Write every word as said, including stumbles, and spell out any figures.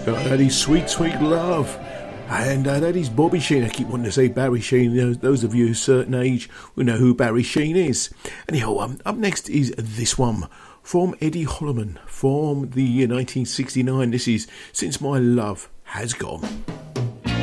Uh, that is Sweet Sweet Love. And uh, that is Bobby Sheen. I keep wanting to say Barry Sheen. Those, those of you a certain age will know who Barry Sheen is. Anyhow, um, up next is this one from Eddie Holloman from the year nineteen sixty-nine. This is Since My Love Has Gone.